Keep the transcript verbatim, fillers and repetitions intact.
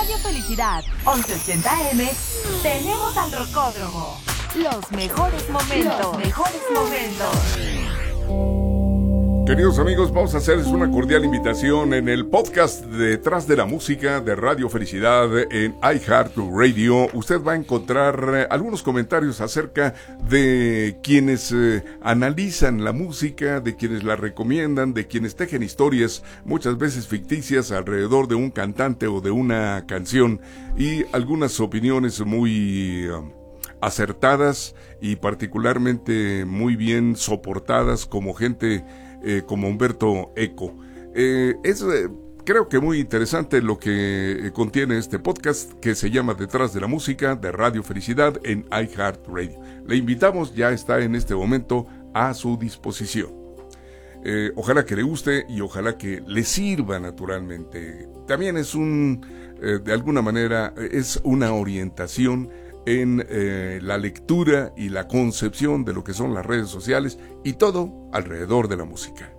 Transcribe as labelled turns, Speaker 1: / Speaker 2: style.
Speaker 1: Radio Felicidad once ochenta eme tenemos al Rocódromo. Los mejores momentos. Los mejores momentos.
Speaker 2: Queridos amigos, vamos a hacerles una cordial invitación en el podcast Detrás de la Música de Radio Felicidad en iHeartRadio. Usted va a encontrar algunos comentarios acerca de quienes eh, analizan la música, de quienes la recomiendan, de quienes tejen historias, muchas veces ficticias, alrededor de un cantante o de una canción, y algunas opiniones muy Uh, acertadas y particularmente muy bien soportadas, como gente eh, como Humberto Eco. Eh, es eh, creo que muy interesante lo que eh, contiene este podcast, que se llama Detrás de la Música de Radio Felicidad en iHeartRadio. Le invitamos, ya está en este momento a su disposición. Eh, ojalá que le guste y ojalá que le sirva naturalmente. También es un, eh, de alguna manera, es una orientación en eh, la lectura y la concepción de lo que son las redes sociales y todo alrededor de la música.